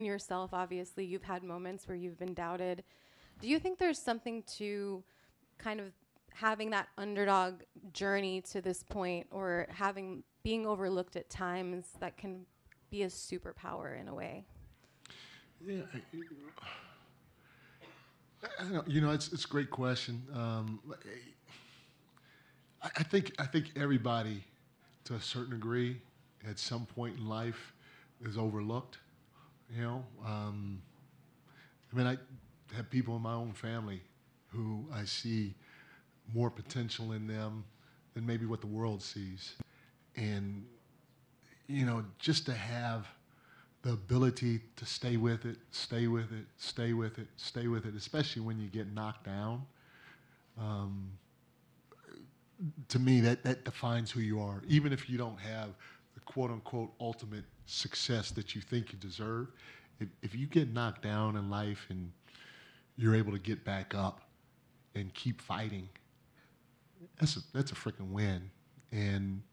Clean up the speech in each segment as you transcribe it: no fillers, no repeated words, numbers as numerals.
yourself, obviously, you've had moments where you've been doubted. Do you think there's something to kind of having that underdog journey to this point, or being overlooked at times, that can be a superpower in a way? Yeah, it's a great question. I think everybody, to a certain degree, at some point in life, is overlooked. I have people in my own family who I see more potential in them than maybe what the world sees, and just to have the ability to stay with it, especially when you get knocked down. To me, that defines who you are. Even if you don't have the quote-unquote ultimate success that you think you deserve, if you get knocked down in life and you're able to get back up and keep fighting, that's a freaking win. And,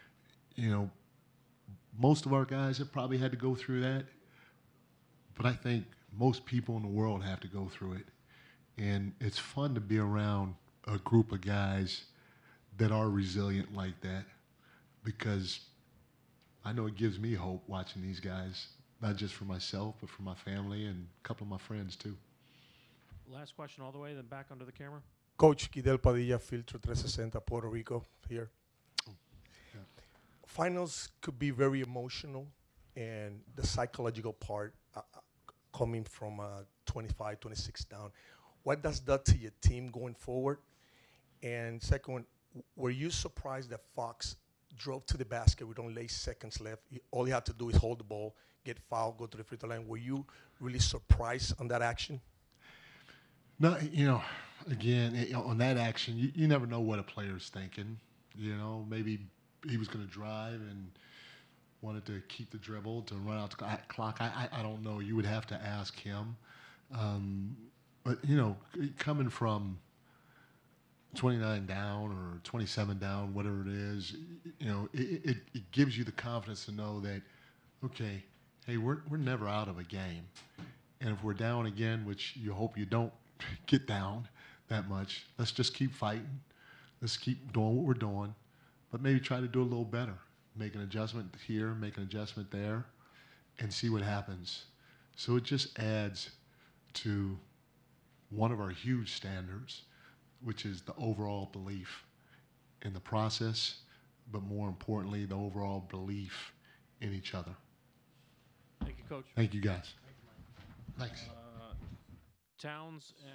most of our guys have probably had to go through that, but I think most people in the world have to go through it. And it's fun to be around a group of guys that are resilient like that, because I know it gives me hope watching these guys, not just for myself, but for my family and a couple of my friends too. Last question all the way, then back onto the camera. Coach Guidel Padilla, Filtro 360, Puerto Rico, here. Yeah. Finals could be very emotional, and the psychological part coming from 25, 26 down. What does that to your team going forward? And second one, were you surprised that Fox drove to the basket with only 8 seconds left? All he had to do is hold the ball, get fouled, go to the free throw line. Were you really surprised on that action? No, again, on that action, you never know what a player's thinking. Maybe he was going to drive and wanted to keep the dribble to run out the clock. I don't know. You would have to ask him. But, coming from 29 down or 27 down, whatever it is, it gives you the confidence to know that, okay, hey, we're never out of a game. And if we're down again, which you hope you don't get down that much, let's just keep fighting. Let's keep doing what we're doing, but maybe try to do a little better. Make an adjustment here, make an adjustment there, and see what happens. So it just adds to one of our huge standards, which is the overall belief in the process, but more importantly, the overall belief in each other. Thank you, Coach. Thank you, guys. Thanks. Towns and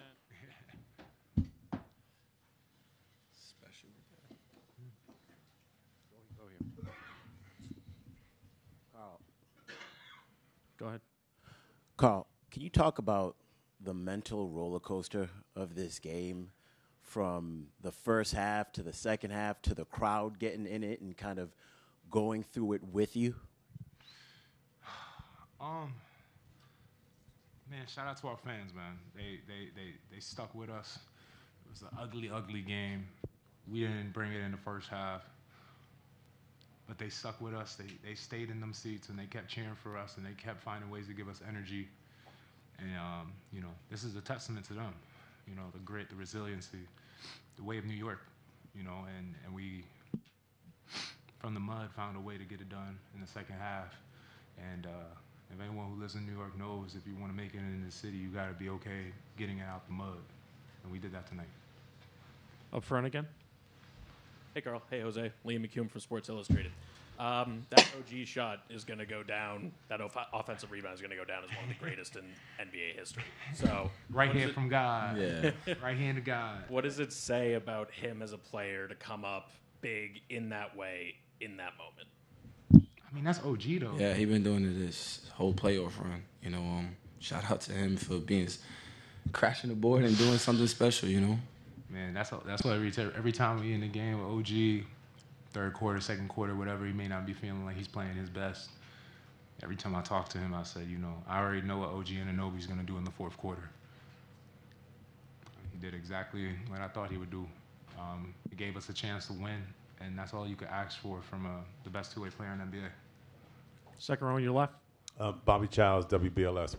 special. Go here. Carl. Go ahead. Carl, can you talk about the mental roller coaster of this game, from the first half to the second half to the crowd getting in it and kind of going through it with you? Man, shout out to our fans, man. They stuck with us. It was an ugly, ugly game. We didn't bring it in the first half, but they stuck with us. They stayed in them seats, and they kept cheering for us, and they kept finding ways to give us energy. And, this is a testament to them, the grit, the resiliency, the way of New York, and we, from the mud, found a way to get it done in the second half. And if anyone who lives in New York knows, if you want to make it in the city, you got to be okay getting it out the mud. And we did that tonight. Up front again. Hey, Carl. Hey, Jose. Liam McCune from Sports Illustrated. That OG shot is going to go down. That offensive rebound is going to go down as one of the greatest in NBA history. So right hand from God. Yeah. Right hand to God. What does it say about him as a player to come up big in that way in that moment? I mean, that's OG though. Yeah, he been doing it this whole playoff run. Shout out to him for crashing the board and doing something special. Man, that's what every time we in the game with OG, third quarter, second quarter, whatever, he may not be feeling like he's playing his best. Every time I talk to him, I say, I already know what OG Anunoby's going to do in the fourth quarter. He did exactly what I thought he would do. He gave us a chance to win, and that's all you could ask for from the best two-way player in the NBA. Second row on your left. Bobby Childs, WBLS.